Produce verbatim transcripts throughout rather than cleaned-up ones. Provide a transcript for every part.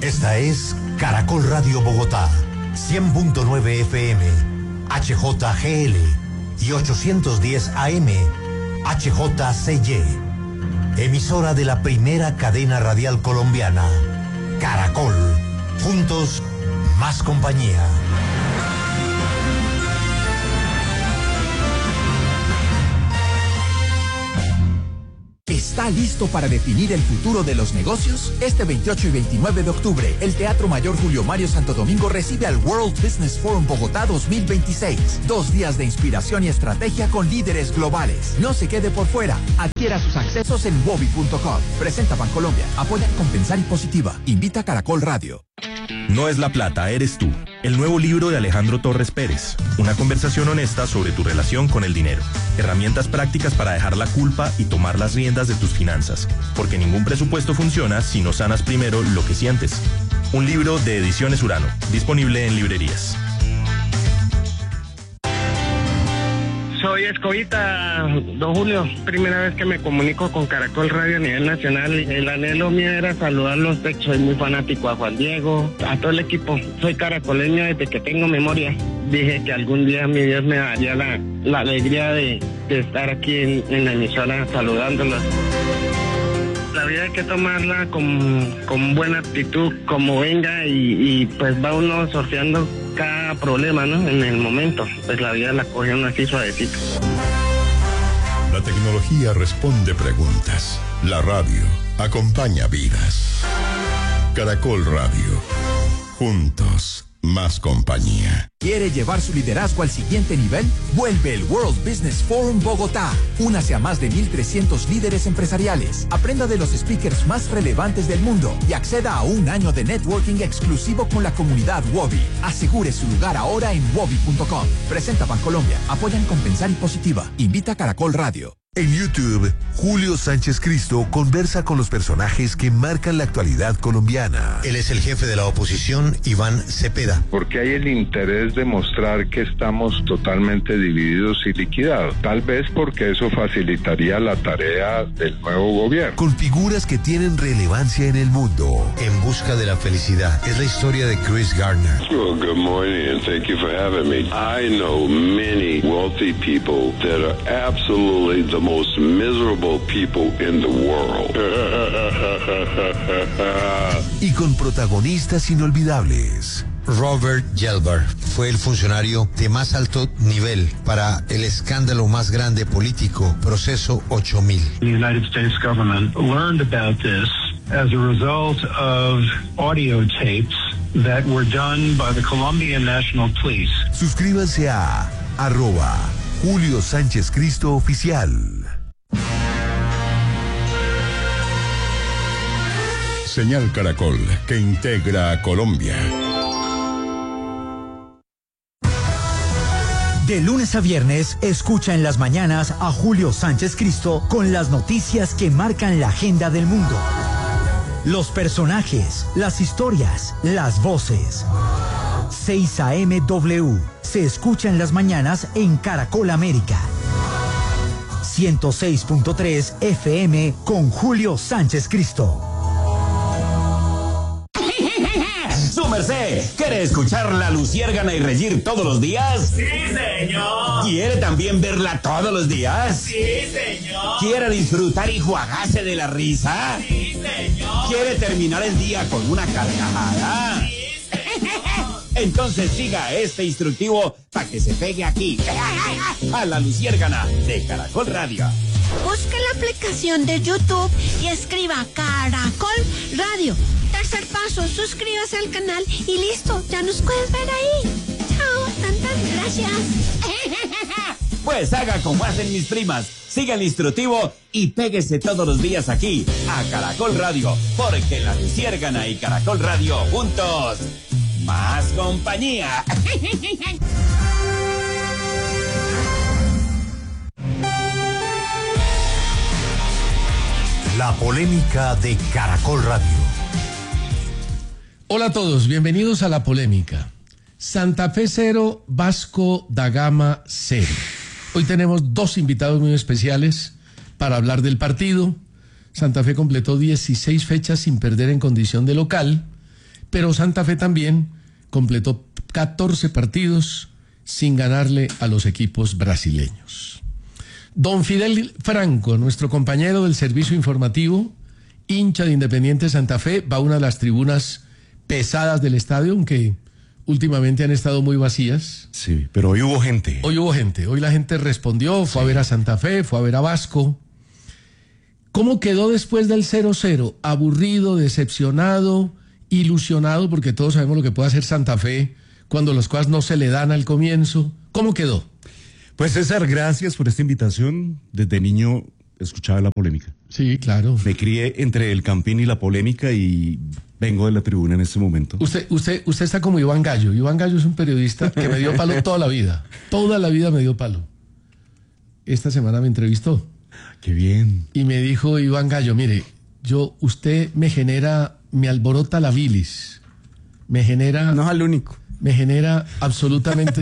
Esta es Caracol Radio Bogotá, cien punto nueve F M, H J G L y ochocientos diez A M, H J C Y. Emisora de la primera cadena radial colombiana, Caracol. Juntos, más compañía. ¿Está listo para definir el futuro de los negocios? Este veintiocho y veintinueve de octubre, el Teatro Mayor Julio Mario Santo Domingo recibe al World Business Forum Bogotá dos mil veintiséis. Dos días de inspiración y estrategia con líderes globales. No se quede por fuera. Adquiera sus accesos en wobi punto com. Presenta Bancolombia. Apoya Compensar y Positiva. Invita a Caracol Radio. No es la plata, eres tú. El nuevo libro de Alejandro Torres Pérez. Una conversación honesta sobre tu relación con el dinero. Herramientas prácticas para dejar la culpa y tomar las riendas de tus finanzas. Porque ningún presupuesto funciona si no sanas primero lo que sientes. Un libro de Ediciones Urano. Disponible en librerías. Soy Escobita, don Julio. Primera vez que me comunico con Caracol Radio a nivel nacional. El anhelo mío era saludarlos. Soy muy fanático a Juan Diego, a todo el equipo. Soy caracoleño desde que tengo memoria. Dije que algún día mi Dios me daría la, la alegría de, de estar aquí en, en la emisora saludándolos. La vida hay que tomarla con, con buena actitud, como venga, y, y pues va uno sorteando cada problema, ¿no? En el momento, pues la vida la coge uno así suavecito. La tecnología responde preguntas. La radio acompaña vidas. Caracol Radio. Juntos, más compañía. ¿Quiere llevar su liderazgo al siguiente nivel? Vuelve el World Business Forum Bogotá. Únase a más de mil trescientos líderes empresariales. Aprenda de los speakers más relevantes del mundo y acceda a un año de networking exclusivo con la comunidad Wobi. Asegure su lugar ahora en wobi punto com. Presenta Bancolombia. Apoyan Compensar y Positiva. Invita a Caracol Radio. En YouTube, Julio Sánchez Cristo conversa con los personajes que marcan la actualidad colombiana. Él es el jefe de la oposición, Iván Cepeda. Porque hay el interés de mostrar que estamos totalmente divididos y liquidados. Tal vez porque eso facilitaría la tarea del nuevo gobierno. Con figuras que tienen relevancia en el mundo. En busca de la felicidad. Es la historia de Chris Gardner. Well, good morning and thank you for having me. I know many wealthy people that are absolutely the most miserable people in the world. Y con protagonistas inolvidables. Robert Gelbar fue el funcionario de más alto nivel para el escándalo más grande político, Proceso ocho mil. The United States government learned about this as a result of audio tapes that were done by the Colombian National Police. Suscríbanse a arroba Julio Sánchez Cristo Oficial. Señal Caracol, que integra a Colombia. De lunes a viernes, escucha en las mañanas a Julio Sánchez Cristo con las noticias que marcan la agenda del mundo. Los personajes, las historias, las voces. seis A M W se escucha en las mañanas en Caracol América. ciento seis punto tres F M con Julio Sánchez Cristo. ¡Su merced! ¿Quiere escuchar La Luciérgana y reír todos los días? ¡Sí, señor! ¿Quiere también verla todos los días? ¡Sí, señor! ¿Quiere disfrutar y juagarse de la risa? ¡Sí, señor! ¿Quiere terminar el día con una carcajada? ¡Sí, señor! Entonces siga este instructivo para que se pegue aquí, a La Luciérgana de Caracol Radio. Busque la aplicación de YouTube y escriba Caracol Radio. Tercer paso, suscríbase al canal y listo, ya nos puedes ver ahí. Chao, tantas gracias. Pues haga como hacen mis primas, siga el instructivo y péguese todos los días aquí, a Caracol Radio, porque La Luciérgana y Caracol Radio juntos, más compañía. La polémica de Caracol Radio. Hola a todos, bienvenidos a La Polémica. Santa Fe cero, Vasco da Gama cero. Hoy tenemos dos invitados muy especiales para hablar del partido. Santa Fe completó dieciséis fechas sin perder en condición de local, pero Santa Fe también completó catorce partidos sin ganarle a los equipos brasileños. Don Fidel Franco, nuestro compañero del servicio informativo, hincha de Independiente Santa Fe, va a una de las tribunas pesadas del estadio, aunque últimamente han estado muy vacías. Sí, pero hoy hubo gente. Hoy hubo gente, hoy la gente respondió, fue sí. a ver a Santa Fe, fue a ver a Vasco. ¿Cómo quedó después del cero cero? Aburrido, decepcionado, ilusionado, porque todos sabemos lo que puede hacer Santa Fe cuando las cosas no se le dan al comienzo. ¿Cómo quedó? Pues César, gracias por esta invitación. Desde niño escuchaba la polémica. Sí, claro. Me crié entre el Campín y la polémica y vengo de la tribuna en este momento. Usted, usted, usted está como Iván Gallo. Iván Gallo es un periodista que me dio palo toda la vida. Toda la vida me dio palo. Esta semana me entrevistó. Qué bien. Y me dijo Iván Gallo, mire, yo, usted me genera, me alborota la bilis. Me genera... No es el único. Me genera absolutamente...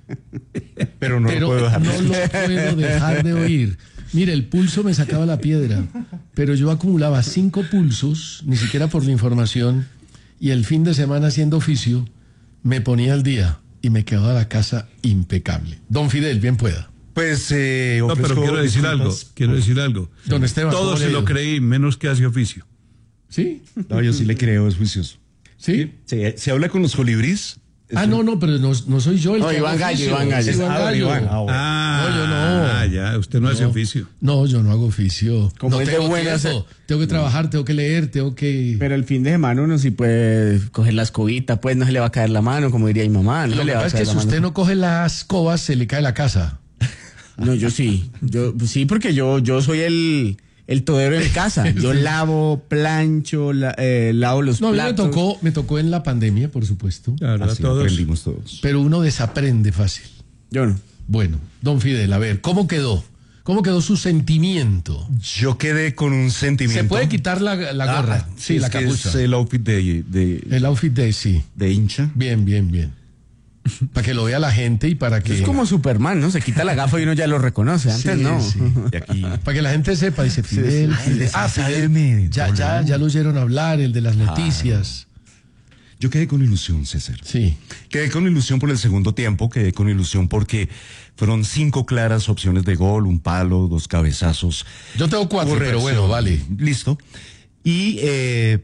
Pero no pero lo puedo dejar no lo puedo dejar de oír. Mire, el pulso me sacaba la piedra, pero yo acumulaba cinco pulsos, ni siquiera por la información, y el fin de semana haciendo oficio, me ponía al día y me quedaba la casa impecable. Don Fidel, bien pueda. Pues, eh, no, pero quiero decir disculpas. algo, quiero decir algo. Don Esteban, todo se lo creí, menos que hace oficio. ¿Sí? No, yo sí le creo, es juicioso. ¿Sí? Se, se habla con los colibríes. Ah, no, no, pero no, no soy yo el no, que Iván Gallo, Iván Gallo. Iván Gallo. Iván. Ah, ah, no, yo no. Ah, ya, usted no, no hace oficio. No, yo no hago oficio. Como no es de tengo buenas. tiempo. Tengo que trabajar, tengo que leer, tengo que... Pero el fin de semana uno sí puede coger la escobita, pues no se le va a caer la mano, como diría mi mamá. No Lo se que le va a pasa caer es que la si mano. usted no coge las escobas, se le cae la casa. No, yo sí. Yo sí, porque yo, yo soy el... El todero en casa. Yo lavo, plancho, la, eh, lavo los no, platos. No, me tocó, me tocó en la pandemia, por supuesto. Claro, Así todos. aprendimos todos. Pero uno desaprende fácil. Yo no. Bueno, don Fidel, a ver, ¿cómo quedó? ¿Cómo quedó su sentimiento? Yo quedé con un sentimiento. ¿Se puede quitar la, la gorra? Ah, sí, es la que capucha. Es el outfit de, de... El outfit de, sí. De hincha. Bien, bien, bien. Para que lo vea la gente y para que... Es como Superman, ¿no? Se quita la gafa y uno ya lo reconoce. Antes sí, no. Sí. De aquí. Para que la gente sepa, dice Fidel. Sí, sí. Fidel. Ah, Fidel. Ya, ya, ya lo oyeron hablar, el de las noticias. Ah. Yo quedé con ilusión, César. Sí. Quedé con ilusión por el segundo tiempo, quedé con ilusión porque fueron cinco claras opciones de gol, un palo, dos cabezazos. Yo tengo cuatro, Corrección. pero bueno, vale. Listo. Y eh,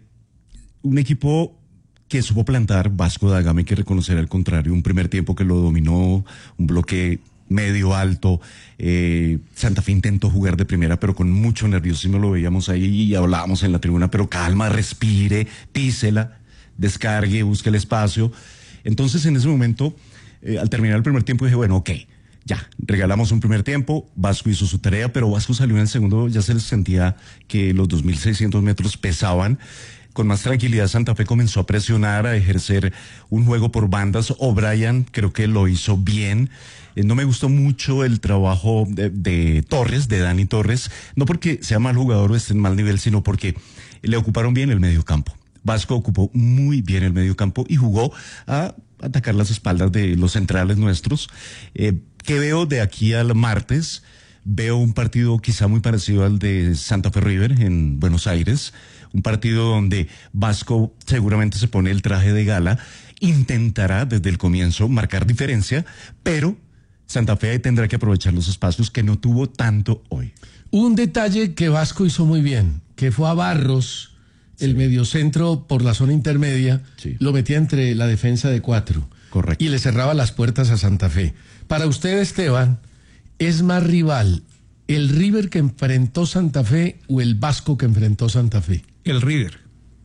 un equipo que supo plantar. Vasco da Gama, hay que reconocer al contrario, un primer tiempo que lo dominó, un bloque medio alto. eh, Santa Fe intentó jugar de primera, pero con mucho nerviosismo, lo veíamos ahí y hablábamos en la tribuna, pero calma, respire, písela, descargue, busque el espacio. Entonces, en ese momento, eh, al terminar el primer tiempo, dije, bueno, ok, ya, regalamos un primer tiempo, Vasco hizo su tarea, pero Vasco salió en el segundo, ya se les sentía que los dos mil seiscientos metros pesaban. Con más tranquilidad, Santa Fe comenzó a presionar, a ejercer un juego por bandas. O'Brien creo que lo hizo bien. Eh, no me gustó mucho el trabajo de, de Torres, de Dani Torres, no porque sea mal jugador o esté en mal nivel, sino porque le ocuparon bien el medio campo. Vasco ocupó muy bien el medio campo y jugó a atacar las espaldas de los centrales nuestros. Eh, ¿Qué veo de aquí al martes? Veo un partido quizá muy parecido al de Santa Fe River en Buenos Aires. Un partido donde Vasco seguramente se pone el traje de gala, intentará desde el comienzo marcar diferencia, pero Santa Fe tendrá que aprovechar los espacios que no tuvo tanto hoy. Un detalle que Vasco hizo muy bien, que fue a Barros, sí. El mediocentro por la zona intermedia, sí. Lo metía entre la defensa de cuatro. Correcto. Y le cerraba las puertas a Santa Fe. Para usted, Esteban, ¿es más rival el River que enfrentó Santa Fe o el Vasco que enfrentó Santa Fe? El River.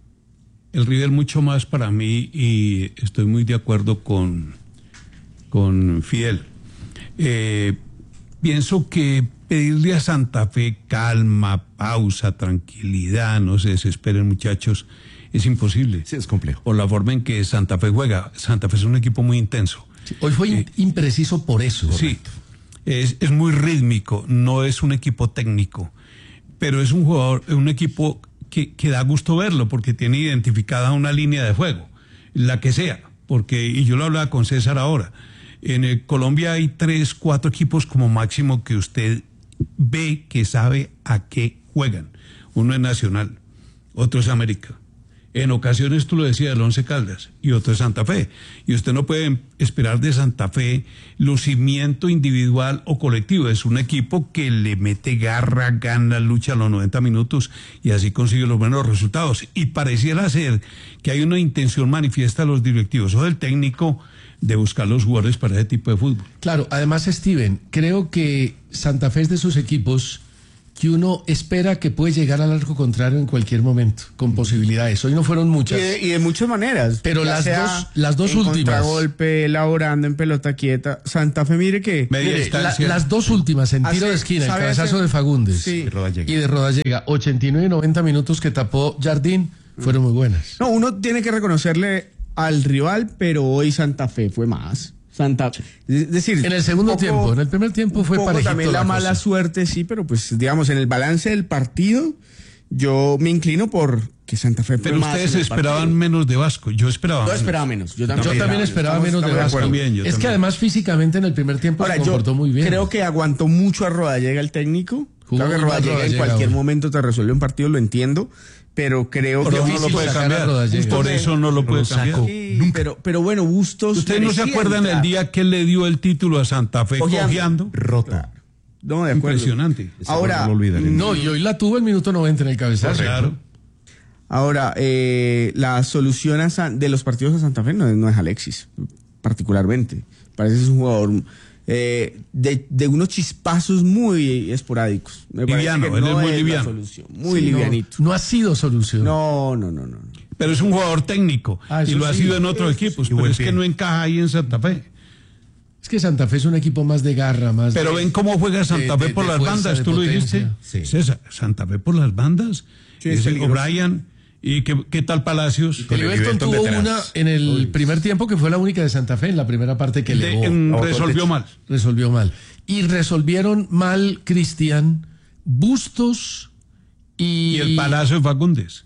El River mucho más para mí y estoy muy de acuerdo con, con Fidel. Eh, pienso que pedirle a Santa Fe calma, pausa, tranquilidad, no se desesperen muchachos, es imposible. Sí, es complejo. Por la forma en que Santa Fe juega. Santa Fe es un equipo muy intenso. Sí, hoy fue eh, impreciso por eso. Sí, es, es muy rítmico, no es un equipo técnico, pero es un jugador, un equipo que, que da gusto verlo porque tiene identificada una línea de juego, la que sea, porque, y yo lo hablaba con César ahora, en el Colombia hay tres, cuatro equipos como máximo que usted ve que sabe a qué juegan. Uno es Nacional, otro es América En ocasiones, tú lo decías, el Once Caldas y otro es Santa Fe. Y usted no puede esperar de Santa Fe lucimiento individual o colectivo. Es un equipo que le mete garra, gana, lucha a los noventa minutos y así consigue los buenos resultados. Y pareciera ser que hay una intención manifiesta de los directivos o del técnico de buscar los jugadores para ese tipo de fútbol. Claro, además, Steven, creo que Santa Fe es de esos equipos que uno espera que puede llegar al arco contrario en cualquier momento, con posibilidades. Hoy no fueron muchas. Y de, y de muchas maneras. Pero las dos, las dos en últimas. Contragolpe, elaborando en pelota quieta. Santa Fe, mire que... Mire, la, las dos últimas, en tiro hace, de esquina, el ¿sabe cabezazo hacer? de Fagundes Sí. y de Rodallega, ochenta y nueve y noventa minutos que tapó Jardín, fueron muy buenas. No, uno tiene que reconocerle al rival, pero hoy Santa Fe fue más. Santa, es decir, en el segundo poco, tiempo, en el primer tiempo fue poco parejito también la, la mala cosa. suerte, sí, pero pues digamos en el balance del partido yo me inclino por que Santa Fe fue Pero más ustedes en el esperaban partido. menos de Vasco. Yo esperaba Yo menos. esperaba menos. Yo también, Yo también esperaba menos de Vasco. También, yo es también. que además físicamente en el primer tiempo Ahora, se comportó yo muy bien. creo que aguantó mucho a Rodallega el técnico. Jugó Creo que muy mal Rodallega en Rodallega cualquier hoy. momento te resuelve un partido, lo entiendo, pero creo Pero que no lo puede sacar a cambiar. Rodallega. Por eso no lo puede cambiar. Sí, pero, pero bueno, Bustos. ¿Ustedes no se merecía acuerdan entrar. el día que le dio el título a Santa Fe Cojeando. cojeando? Rota. No, de acuerdo. Impresionante. Ahora, no lo olvidaré. No, y hoy la tuvo el minuto noventa en el cabezazo. Claro. Ahora, eh, la solución a San- de los partidos de Santa Fe no es, no es Alexis, particularmente. Parece que es un jugador eh, de, de unos chispazos muy esporádicos. Me parece Liviano, que él no es muy la liviano. solución, muy Sí, no, livianito. No, ha sido solución. No, no, no, no. Pero es un jugador técnico Ah, y eso lo ha sí. sido en otros equipos, pero buen es pie. que no encaja ahí en Santa Fe. Es que Santa Fe es un equipo más de garra, más Pero de, ven cómo juega Santa de- Fe de- por de las fuerza, bandas, de tú lo potencia. dijiste. César, Santa Fe por las bandas. Sí, es Ese peligroso. O'Brien. ¿Y qué, qué tal Palacios? El Everton tuvo una en el primer tiempo que fue la única de Santa Fe en la primera parte que De- le en- resolvió mal. Resolvió mal. Y resolvieron mal, Cristian, Bustos y... Y el Palacio de Fagundes.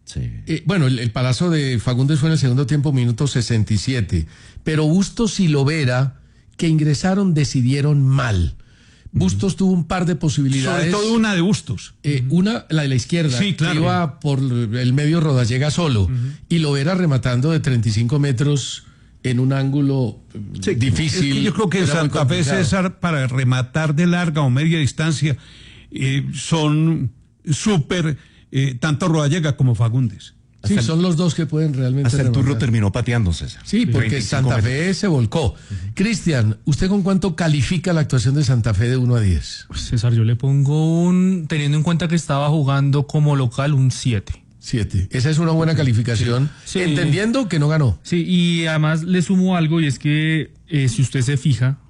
Eh, bueno, el, el palazo de Fagundes fue en el segundo tiempo, minuto sesenta y siete. Pero Bustos y Lovera, que ingresaron, decidieron mal. Bustos tuvo un par de posibilidades. Sobre todo una de Bustos. Eh, una, la de la izquierda, Sí, claro. que iba por el medio Rodallega solo. Y Lovera rematando de treinta y cinco metros en un ángulo eh, difícil. Es que yo creo que Era muy Santa Fe, complicado. César, para rematar de larga o media distancia, eh, son súper, eh, tanto Rodallega como Fagundes. Sí, son los dos que pueden realmente Hasta el turno rematar. terminó pateando, César. Sí, porque veinticinco Santa metros. Fe se volcó. Cristian, ¿usted con cuánto califica la actuación de Santa Fe de uno a diez? Pues, César, yo le pongo un, teniendo en cuenta que estaba jugando como local, un siete. siete. Esa es una buena calificación, Sí. entendiendo que no ganó. Sí, y además le sumo algo, y es que eh, si usted se fija,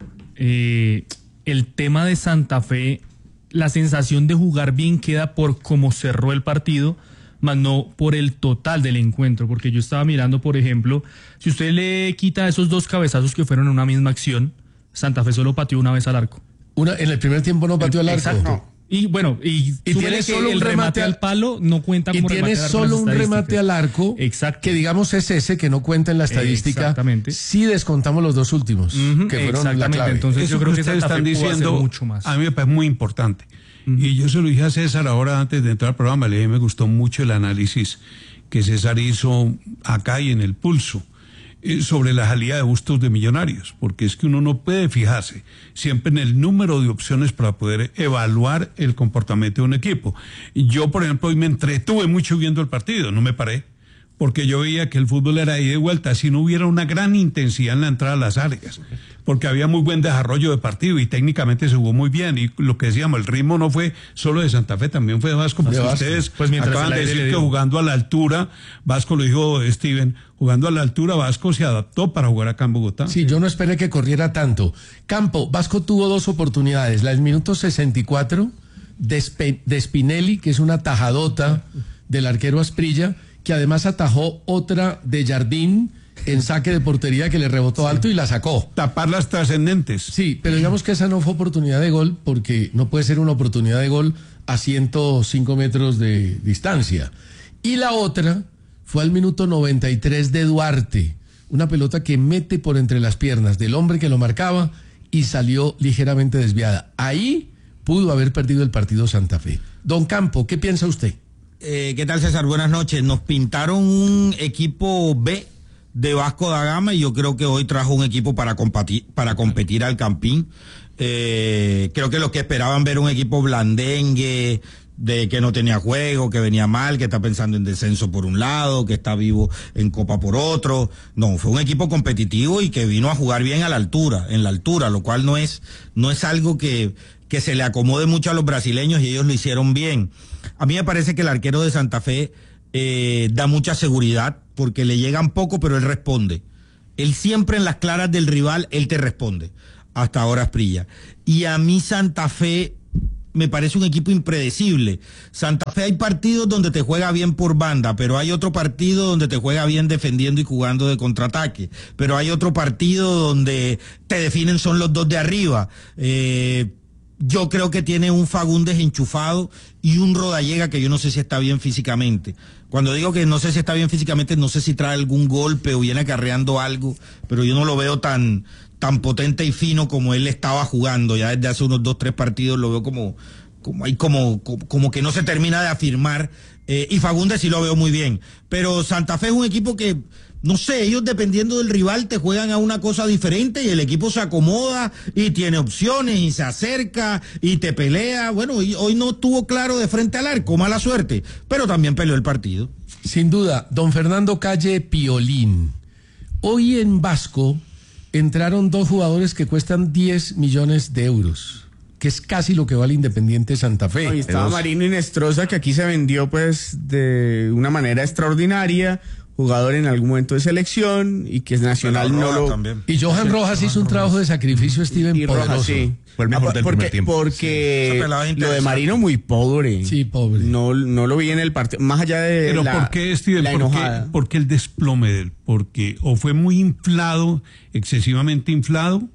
eh, el tema de Santa Fe, la sensación de jugar bien queda por cómo cerró el partido, más no por el total del encuentro, porque yo estaba mirando, por ejemplo, si usted le quita esos dos cabezazos que fueron en una misma acción, Santa Fe solo pateó una vez al arco. Una, en el primer tiempo no pateó al arco. Exacto. Y bueno, y, Y súmele tiene que solo un el remate remate al al- palo no cuenta Y como tiene remate al arco en solo las un remate estadísticas. al arco, Exacto. que digamos es ese que no cuenta en la estadística. Exactamente. Si descontamos los dos últimos, Ujú, que fueron la exactamente. clave. Entonces Eso yo creo que ustedes Santa están Fe pudo hacer diciendo, mucho más. a mí me parece muy importante. Y yo se lo dije a César ahora antes de entrar al programa, le dije, me gustó mucho el análisis que César hizo acá y en el Pulso eh, sobre la salida de Bustos de Millonarios, porque es que uno no puede fijarse siempre en el número de opciones para poder evaluar el comportamiento de un equipo. Y yo, por ejemplo, hoy me entretuve mucho viendo el partido, no me paré, porque yo veía que el fútbol era ahí de vuelta, si no hubiera una gran intensidad en la entrada a las áreas, porque había muy buen desarrollo de partido y técnicamente se jugó muy bien, y lo que decíamos, el ritmo no fue solo de Santa Fe, también fue de Vasco, porque Vasco. ustedes Pues mientras acaban el de aire decir le que dio. jugando a la altura, Vasco lo dijo Steven, jugando a la altura Vasco se adaptó para jugar acá en Bogotá. Sí, yo no esperé que corriera tanto. Campo, Vasco tuvo dos oportunidades. La del minuto sesenta y cuatro de, Spe- de Spinelli, que es una tajadota del arquero Asprilla, que además atajó otra de Jardín en saque de portería que le rebotó alto y la sacó. Tapar las trascendentes. Sí, pero digamos que esa no fue oportunidad de gol, porque no puede ser una oportunidad de gol a ciento cinco metros de distancia. Y la otra fue al minuto noventa y tres de Duarte, una pelota que mete por entre las piernas del hombre que lo marcaba y salió ligeramente desviada. Ahí pudo haber perdido el partido Santa Fe. Don Campo, ¿qué piensa usted? Eh, ¿Qué tal, César? Buenas noches. Nos pintaron un equipo B de Vasco da Gama y yo creo que hoy trajo un equipo para competir, para competir al Campín. Eh, creo que los que esperaban ver un equipo blandengue, de que no tenía juego, que venía mal, que está pensando en descenso por un lado, que está vivo en Copa por otro. No, fue un equipo competitivo y que vino a jugar bien a la altura, en la altura, lo cual no es, no es algo que, que se le acomode mucho a los brasileños y ellos lo hicieron bien. A mí me parece que el arquero de Santa Fe eh, da mucha seguridad porque le llegan poco, pero él responde. Él siempre en las claras del rival, él te responde. Hasta ahora Asprilla. Y a mí Santa Fe me parece un equipo impredecible. Santa Fe hay partidos donde te juega bien por banda, pero hay otro partido donde te juega bien defendiendo y jugando de contraataque. Pero hay otro partido donde te definen son los dos de arriba. Eh, yo creo que tiene un Fagundes enchufado y un Rodallega que yo no sé si está bien físicamente. Cuando digo que no sé si está bien físicamente, no sé si trae algún golpe o viene acarreando algo, pero yo no lo veo tan... tan potente y fino como él estaba jugando. Ya desde hace unos dos, tres partidos lo veo como, como hay como, como, como que no se termina de afirmar, eh, y Fagundes sí lo veo muy bien. Pero Santa Fe es un equipo que, no sé, ellos dependiendo del rival te juegan a una cosa diferente y el equipo se acomoda y tiene opciones y se acerca y te pelea. Bueno, y hoy no estuvo claro de frente al arco, mala suerte, pero también peleó el partido. Sin duda, don Fernando Calle Piolín. Hoy en Vasco entraron dos jugadores que cuestan diez millones de euros, que es casi lo que vale Independiente Santa Fe. Hoy estaba Marino Inestrosa, que aquí se vendió pues de una manera extraordinaria, jugador en algún momento de selección y que es nacional no lo... También. Y Johan Rojas hizo un trabajo de sacrificio, Steven, y poderoso. Rojas, sí. Fue el mejor del porque, primer tiempo. Porque sí. lo de Marino muy pobre. Sí, pobre. No, no lo vi en el partido, más allá de Pero la, ¿por qué, Steven? la ¿Por enojada? qué, ¿Por qué el desplome de él? Porque o fue muy inflado, excesivamente inflado,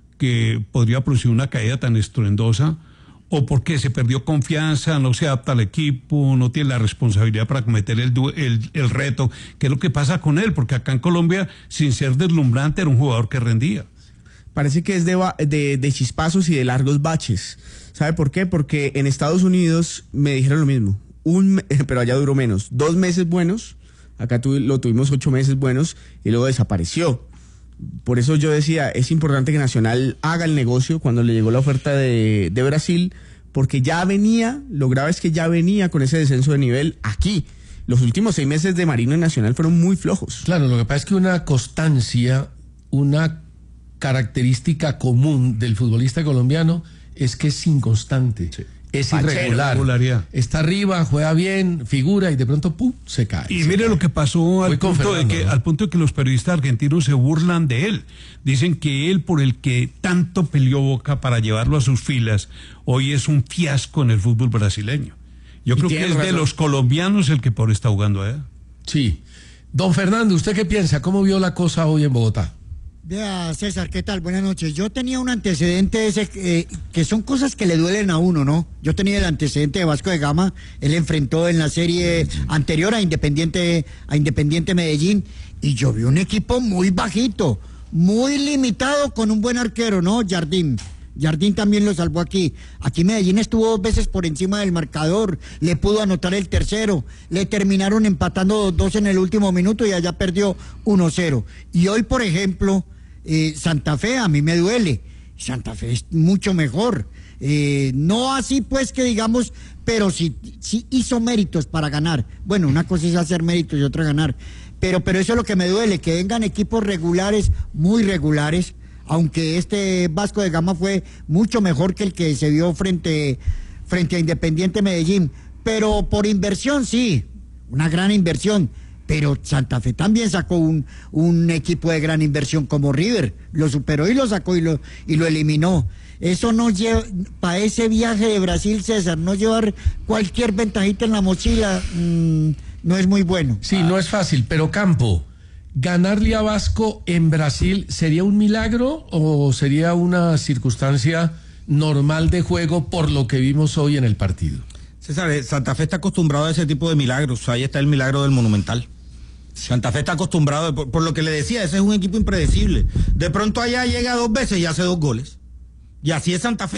que podría producir una caída tan estruendosa, o porque se perdió confianza, no se adapta al equipo, no tiene la responsabilidad para cometer el, el, el reto, que es lo que pasa con él, porque acá en Colombia, sin ser deslumbrante, era un jugador que rendía. Parece que es de, de, de chispazos y de largos baches. ¿Sabe por qué? Porque en Estados Unidos me dijeron lo mismo, un, pero allá duró menos, dos meses buenos, acá tu, lo tuvimos ocho meses buenos y luego desapareció. Por eso yo decía, es importante que Nacional haga el negocio cuando le llegó la oferta de, de Brasil, porque ya venía, lo grave es que ya venía con ese descenso de nivel aquí. Los últimos seis meses de Marino en Nacional fueron muy flojos. Claro, lo que pasa es que una constancia, una característica común del futbolista colombiano es que es inconstante, sí. Es irregular, está arriba, juega bien, figura y de pronto ¡pum! Se cae. Y se mire cae. lo que pasó al punto, Fernando, de que, ¿no? al punto de que los periodistas argentinos se burlan de él. Dicen que él, por el que tanto peleó Boca para llevarlo a sus filas, hoy es un fiasco en el fútbol brasileño. Yo creo que es razón. De los colombianos el que por está jugando allá. Sí. Don Fernando, ¿usted qué piensa? ¿Cómo vio la cosa hoy en Bogotá? Vea, César, ¿qué tal? Buenas noches. Yo tenía un antecedente ese, eh, que son cosas que le duelen a uno, ¿no? Yo tenía el antecedente de Vasco de Gama. Él enfrentó en la serie anterior a Independiente, a Independiente Medellín, y yo vi un equipo muy bajito, muy limitado, con un buen arquero, ¿no? Jardín. Jardín también lo salvó aquí. Aquí Medellín estuvo dos veces por encima del marcador, le pudo anotar el tercero, le terminaron empatando dos en el último minuto y allá perdió uno cero. Y hoy, por ejemplo, eh, Santa Fe a mí me duele. Santa Fe es mucho mejor. Eh, no así pues que digamos, pero sí, sí hizo méritos para ganar. Bueno, una cosa es hacer méritos y otra ganar. Pero, pero eso es lo que me duele, que vengan equipos regulares, muy regulares, aunque este Vasco de Gama fue mucho mejor que el que se vio frente, frente a Independiente Medellín. Pero por inversión, sí, una gran inversión. Pero Santa Fe también sacó un, un equipo de gran inversión como River. Lo superó y lo sacó y lo, y lo eliminó. Eso no lleva, para ese viaje de Brasil, César, no llevar cualquier ventajita en la mochila, mmm, no es muy bueno. Sí, no es fácil, pero Campo, ¿ganarle a Vasco en Brasil sería un milagro o sería una circunstancia normal de juego por lo que vimos hoy en el partido? César, Santa Fe está acostumbrado a ese tipo de milagros. Ahí está el milagro del Monumental. Santa Fe está acostumbrado, por, por lo que le decía, ese es un equipo impredecible. De pronto allá llega dos veces y hace dos goles. Y así es Santa Fe.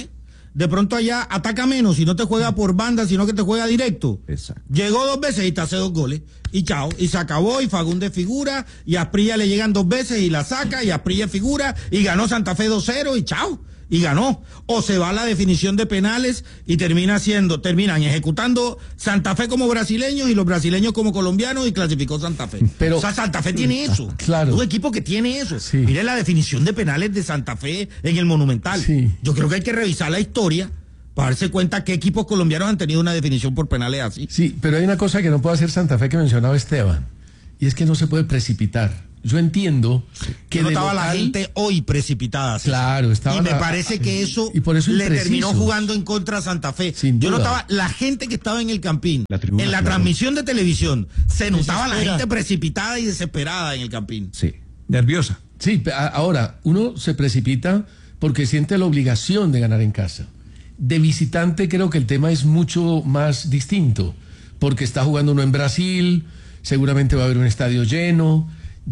de pronto allá ataca menos y no te juega por banda, sino que te juega directo. Exacto. Llegó dos veces y te hace dos goles. Y chao, y se acabó, y Fagundes figura, y a Asprilla le llegan dos veces y la saca, y Asprilla figura, y ganó Santa Fe dos cero y chao, y ganó. O se va a la definición de penales y termina siendo, terminan ejecutando Santa Fe como brasileños y los brasileños como colombianos y clasificó Santa Fe. Pero, o sea, Santa Fe tiene eso. Claro. Un equipo que tiene eso. Sí. Mire la definición de penales de Santa Fe en el Monumental. Sí. Yo creo que hay que revisar la historia para darse cuenta que equipos colombianos han tenido una definición por penales así. Sí, pero hay una cosa que no puede hacer Santa Fe que mencionaba Esteban, y es que no se puede precipitar. Yo entiendo que Yo de notaba local, la gente hoy precipitada. ¿sí? Claro, estaba Y me la- parece que eso, y por eso le imprecisos. terminó jugando en contra a Santa Fe. Sin Yo duda. notaba la gente que estaba en el Campín, La tribuna, en la claro. transmisión de televisión, se notaba la Desespera. gente precipitada y desesperada en el Campín. Sí. Nerviosa. Sí, pe- a- ahora, uno se precipita porque siente la obligación de ganar en casa. De visitante creo que el tema es mucho más distinto, porque está jugando uno en Brasil, seguramente va a haber un estadio lleno,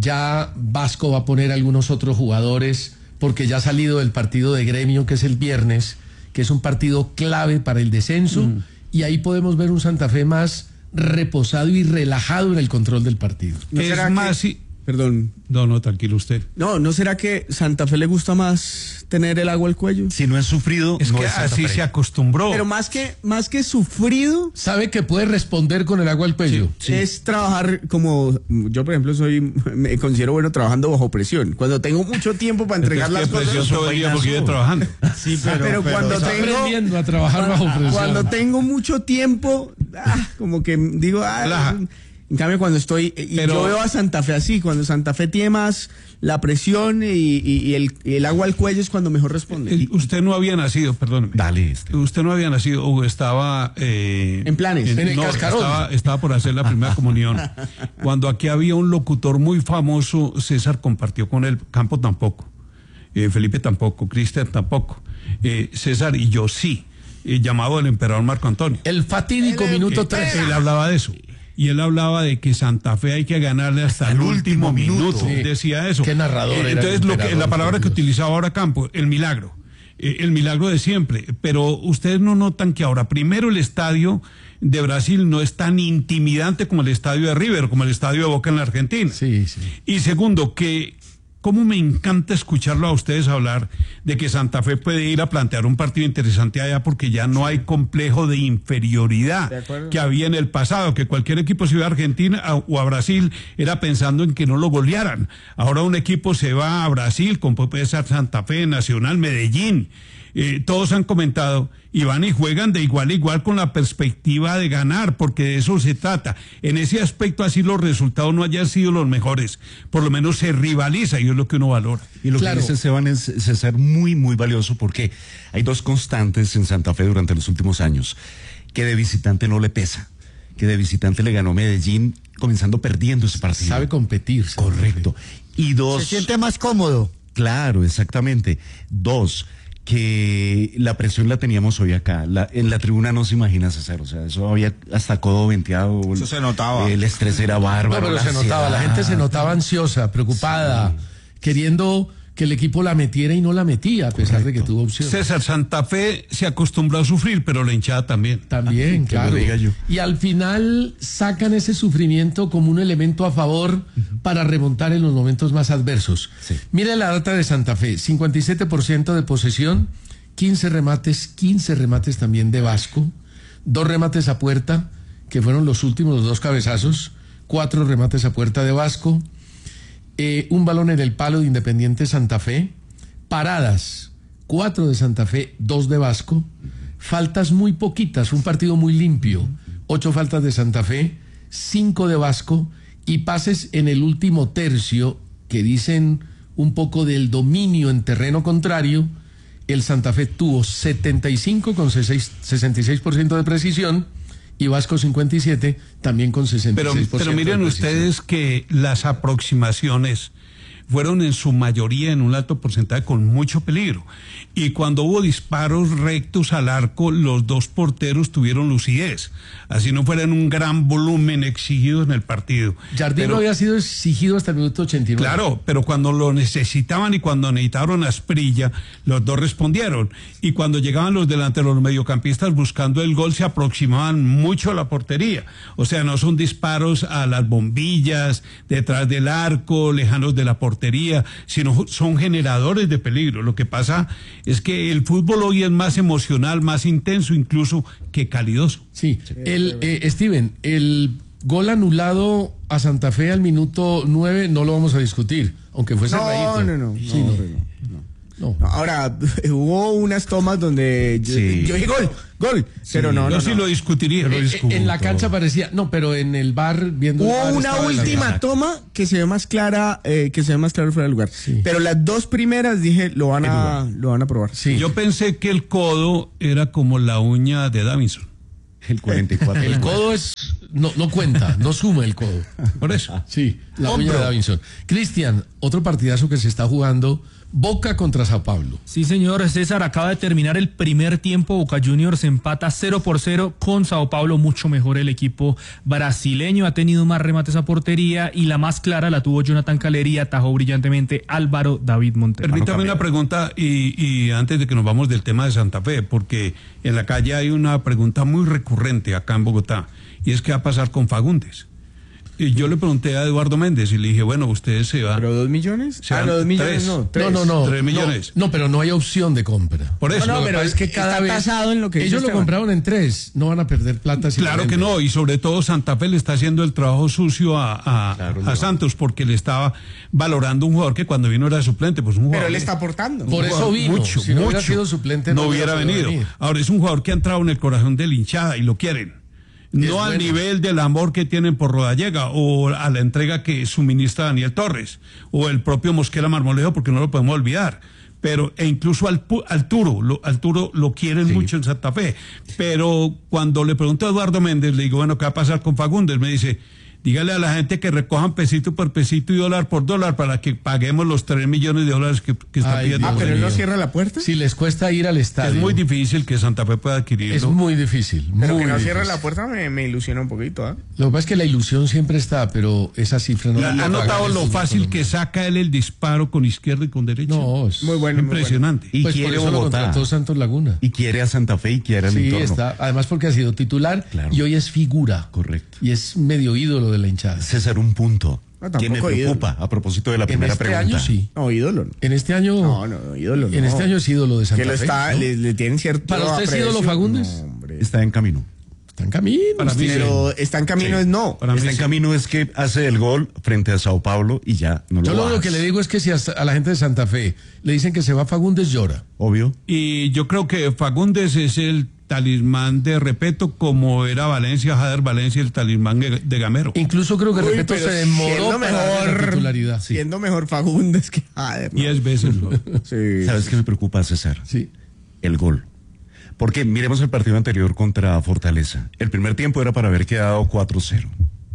ya Vasco va a poner algunos otros jugadores, porque ya ha salido del partido de Gremio, que es el viernes, que es un partido clave para el descenso, Mm. y ahí podemos ver un Santa Fe más reposado y relajado en el control del partido. ¿No es será más, que- sí. Perdón. No, no, tranquilo usted. No, ¿no será que Santa Fe le gusta más tener el agua al cuello? Si no es sufrido, Es no que es Santa así Fe. se acostumbró. Pero más que, más que sufrido, Sabe que puede responder con el agua al cuello. es trabajar como yo, por ejemplo, soy me considero bueno trabajando bajo presión. Cuando tengo mucho tiempo para entregar Es que las presión cosas. todo el día porque vive trabajando. Sí, Pero, cuando Está tengo aprendiendo a trabajar bajo presión. cuando tengo mucho tiempo, ah, como que digo, ah, Relaja. en cambio cuando estoy y Pero- yo veo a Santa Fe así, cuando Santa Fe tiene más la presión y, y- y el, y el agua al cuello es cuando mejor responde. Eh, Usted no había nacido, perdóneme. Dale, este. Usted no había nacido o estaba... eh, En planes. En el no, cascarón. estaba, estaba por hacer la primera comunión. Cuando aquí había un locutor muy famoso, César compartió con él, Campo tampoco, eh, Felipe tampoco, Cristian tampoco, eh, César y yo sí, eh, llamado el emperador Marco Antonio. El fatídico minuto Eh, tres. Él hablaba de eso. Y él hablaba de que Santa Fe hay que ganarle hasta el último minuto. Sí. Decía eso. Qué narrador Eh, era el Entonces, lo que, emperador, la palabra por que Dios. utilizaba ahora Campo, el milagro. Eh, el milagro de siempre. Pero ustedes no notan que ahora, primero, el estadio de Brasil no es tan intimidante como el estadio de River, como el estadio de Boca en la Argentina. Sí, sí. Y segundo, que cómo me encanta escucharlo a ustedes hablar de que Santa Fe puede ir a plantear un partido interesante allá porque ya no hay complejo de inferioridad De acuerdo. que había en el pasado, que cualquier equipo se iba a Argentina a- o a Brasil era pensando en que no lo golearan. Ahora un equipo se va a Brasil, como puede ser Santa Fe, Nacional, Medellín. Eh, todos han comentado y van y juegan de igual a igual con la perspectiva de ganar, porque de eso se trata. En ese aspecto, así los resultados no hayan sido los mejores, por lo menos se rivaliza y es lo que uno valora. Y lo Claro. que dice Esteban es, es ser muy, muy valioso porque hay dos constantes en Santa Fe durante los últimos años. Que de visitante no le pesa. Que de visitante le ganó Medellín comenzando perdiendo ese partido. Sabe competir. Santa Fe. Correcto. Y dos... Se siente más cómodo. Claro, exactamente. Dos, que la presión la teníamos hoy acá. La- en la tribuna no se imagina, César. O sea, eso había hasta codo venteado. Eso se notaba. El estrés era No, bárbaro. pero la se notaba, la ansiedad. gente se notaba ansiosa, preocupada, queriendo que el equipo la metiera y no la metía, a pesar de que tuvo opción. César, Santa Fe se acostumbró a sufrir, pero la hinchada también. También, Que lo claro. diga yo. Y al final sacan ese sufrimiento como un elemento a favor para remontar en los momentos más adversos. Sí. Mire la data de Santa Fe, cincuenta y siete por ciento de posesión, quince remates, quince remates también de Vasco, dos remates a puerta, que fueron los últimos, los dos cabezazos, cuatro remates a puerta de Vasco, eh, un balón en el palo de Independiente Santa Fe, paradas, cuatro de Santa Fe, dos de Vasco, faltas muy poquitas, un partido muy limpio, ocho faltas de Santa Fe, cinco de Vasco y pases en el último tercio que dicen un poco del dominio en terreno contrario. El Santa Fe tuvo setenta y cinco con sesenta y seis por ciento de precisión y Vasco cincuenta y siete también con sesenta y Pero, seis por ciento pero miren de precisión. ustedes que las aproximaciones fueron en su mayoría, en un alto porcentaje, con mucho peligro. Y cuando hubo disparos rectos al arco, los dos porteros tuvieron lucidez. Así no fueran un gran volumen exigido en el partido. Jardín Pero- no había sido exigido hasta el minuto ochenta y nueve. Claro, pero cuando lo necesitaban y cuando necesitaron a Asprilla, los dos respondieron. Y cuando llegaban los delanteros, los mediocampistas buscando el gol, se aproximaban mucho a la portería. O sea, no son disparos a las bombillas, detrás del arco, lejanos de la portería, sino son generadores de peligro. Lo que pasa es que el fútbol hoy es más emocional, más intenso incluso que calidoso. Sí, el eh, Steven, el gol anulado a Santa Fe al minuto nueve no lo vamos a discutir, aunque fue No, cerradito. no, no, Sí, no, no. no. No, ahora, hubo unas tomas donde yo, Sí. yo dije gol, gol, pero no, no, Yo sí no. lo discutiría. Eh, eh, en la cancha parecía, no, pero en el bar viendo el Hubo bar una estaba última adelantado. toma que se ve más clara, eh, que se ve más claro fuera del lugar. Pero las dos primeras dije lo van a, lo van a probar. Yo pensé que el codo era como la uña de Davinson. El cuarenta y cuatro. El codo es no no cuenta, no suma el codo. Por eso. Sí, la Hombro. uña de Davinson. Cristian, otro partidazo que se está jugando, Boca contra Sao Paulo. Sí, señor César, acaba de terminar el primer tiempo. Boca Juniors empata cero por cero con Sao Paulo. Mucho mejor el equipo brasileño. Ha tenido más remates a portería y la más clara la tuvo Jonathan Caleri y atajó brillantemente Álvaro David Montero. Permítame una pregunta y, y antes de que nos vamos del tema de Santa Fe, porque en la calle hay una pregunta muy recurrente acá en Bogotá, y es qué va a pasar con Fagundes. Y yo le pregunté a Eduardo Méndez y le dije, bueno, ustedes se van. ¿Pero dos millones? Se Ah, van no, dos millones tres. no, tres. No, no, no. Tres millones. No, no, pero no hay opción de compra. Por eso. No, no, Lo que pero pasa es que cada está vez tasado en lo que dice ellos lo Esteban. compraron en tres, no van a perder plata. Si Claro lo que venden. no, y sobre todo Santa Fe le está haciendo el trabajo sucio a, a, a Santos porque le estaba valorando un jugador que cuando vino era suplente, pues un jugador. Pero él está aportando. Por eso vino. Mucho, Si no hubiera mucho. sido suplente, no no hubiera hubiera podido venido. venir. Ahora es un jugador que ha entrado en el corazón de la hinchada y lo quieren. Es No al bueno. nivel del amor que tienen por Rodallega o a la entrega que suministra Daniel Torres o el propio Mosquera Marmolejo, porque no lo podemos olvidar. Pero, e incluso al pu- Arturo, lo, Arturo lo quieren mucho en Santa Fe. Pero cuando le pregunto a Eduardo Méndez, le digo, bueno, ¿qué va a pasar con Fagundes? Me dice, dígale a la gente que recojan pesito por pesito y dólar por dólar para que paguemos los tres millones de dólares que, que está Ay, pidiendo. Ah, pero él no mío. cierra la puerta. Si les cuesta ir al estadio. Es muy difícil que Santa Fe pueda adquirirlo. Es muy difícil. Pero muy que no difícil. cierre la puerta me, me ilusiona un poquito, ¿ah? Lo que pasa es que la ilusión siempre está, pero esa cifra no ¿Ha la ha puede notado pagar el lo fútbol fácil colombiano. que saca él el disparo con izquierda y con derecha? No, es Muy bueno, muy Impresionante. Y pues por quiere eso lo Bogotá. contrató Santos Laguna. Y quiere a Santa Fe y quiere al Sí, entorno. está. Además porque ha sido titular Claro. y hoy es figura. Correcto. Y es medio ídolo de la hinchada. César, un punto. No, ¿Quién me tampoco preocupa a propósito de la En primera este pregunta? año sí. No, ídolo. No, En este año. no, no, ídolo. En no. este año es ídolo de Santa Que lo Fe, está, ¿no? le, le tienen cierto. ¿Para usted es ídolo aprecio. Fagundes? No, hombre. Está en camino. Está en camino. Para mí, Pero está en camino Sí. es no. Para mí Está en sí. camino es que hace el gol frente a Sao Paulo y ya no lo Yo lo único bajas. que le digo es que si a, a la gente de Santa Fe le dicen que se va Fagundes, llora. Obvio. Y yo creo que Fagundes es el talismán de Repeto, como era Valencia, Jader Valencia, el talismán de de Gamero. Incluso creo que Uy, Repeto pero se demoró siendo para darle la mejor- titularidad. Siendo mejor Fagundes que Jader. ¿no? Diez veces. ¿no? Sí. ¿Sabes qué me preocupa, César? Sí. El gol. Porque miremos el partido anterior contra Fortaleza. El primer tiempo era para haber quedado cuatro cero.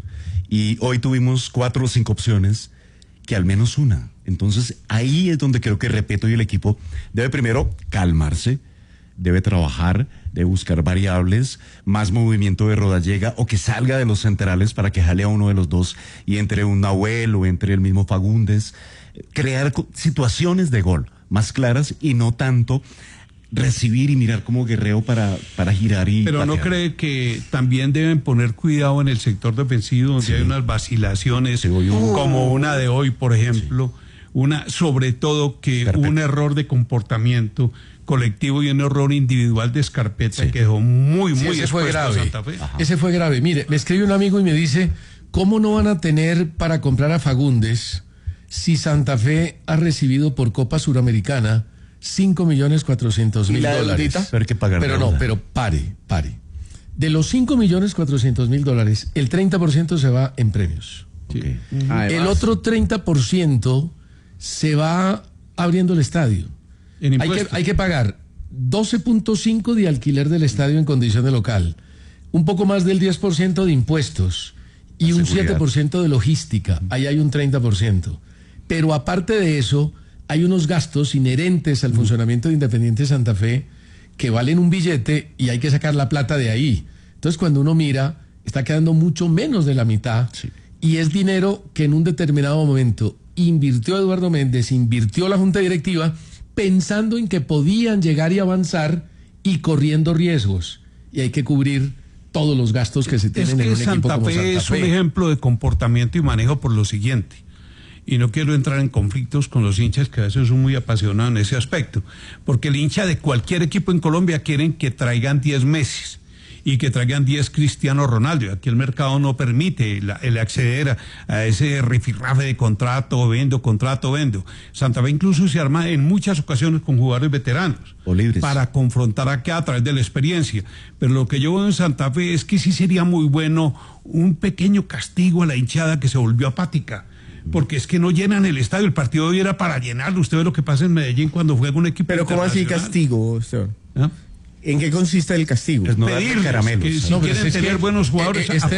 Y hoy tuvimos cuatro o cinco opciones, que al menos una. Entonces ahí es donde creo que Repeto y el equipo debe primero calmarse, debe trabajar, debe buscar variables, más movimiento de Rodallega o que salga de los centrales para que jale a uno de los dos y entre un Nahuel o entre el mismo Fagundes. Crear co- situaciones de gol más claras y no tanto recibir y mirar como guerreo para, para girar y Pero no patear. cree que también deben poner cuidado en el sector defensivo donde Sí. hay unas vacilaciones Sí, hoy hubo- como una de hoy, por ejemplo, una sobre todo que Perfecto. un error de comportamiento colectivo y un error individual de Escarpeta Sí. que dejó muy Sí, muy ese fue expuesto a grave. Santa Fe. Ese fue grave. Mire, me escribe un amigo y me dice, ¿cómo no van a tener para comprar a Fagundes si Santa Fe ha recibido por Copa Suramericana cinco millones cuatrocientos mil ¿Y la dólares? deudita? Pero hay que pagar Pero no, deuda. pero pare, pare. De los cinco millones cuatrocientos mil dólares, el treinta por ciento se va en premios. Ok. Además, El otro treinta por ciento se va abriendo el estadio. En Hay que, impuestos. hay que pagar doce punto cinco de alquiler del estadio en condición de local, un poco más del diez por ciento de impuestos y La un seguridad. siete por ciento de logística. Ahí hay un treinta por ciento. Pero aparte de eso, hay unos gastos inherentes al funcionamiento de Independiente Santa Fe que valen un billete y hay que sacar la plata de ahí. Entonces, cuando uno mira, está quedando mucho menos de la mitad, sí. Y es dinero que en un determinado momento invirtió Eduardo Méndez, invirtió la Junta Directiva, pensando en que podían llegar y avanzar y corriendo riesgos. Y hay que cubrir todos los gastos que se tienen es que en un Santa equipo como Fe Santa Fe. Es un ejemplo de comportamiento y manejo por lo siguiente. Y no quiero entrar en conflictos con los hinchas que a veces son muy apasionados en ese aspecto. Porque el hincha de cualquier equipo en Colombia quieren que traigan diez Messi y que traigan diez Cristiano Ronaldo. Aquí el mercado no permite la, el acceder a, a ese rifirrafe de contrato, vendo, contrato, vendo. Santa Fe incluso se arma en muchas ocasiones con jugadores veteranos o libres para confrontar acá a través de la experiencia. Pero lo que yo veo en Santa Fe es que sí sería muy bueno un pequeño castigo a la hinchada que se volvió apática. Porque es que no llenan el estadio, el partido de hoy era para llenarlo. Usted ve lo que pasa en Medellín cuando juega un equipo. Pero ¿cómo así castigo, señor? ¿Ah? ¿En qué consiste el castigo? Es no pedirles caramelos. Que si no, quieren es tener que, buenos jugadores. Este